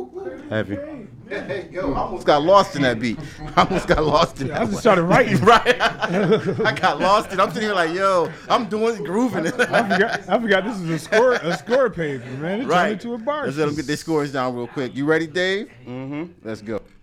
Heavy. Hey, yo, I almost got lost in that beat. I just started writing. Right. I got lost in it. I'm sitting here like, yo, I'm grooving it. I forgot this is a score page, man. It turned into a bar. Let's let them get their scores down real quick. You ready, Dave? Mm-hmm. Let's go.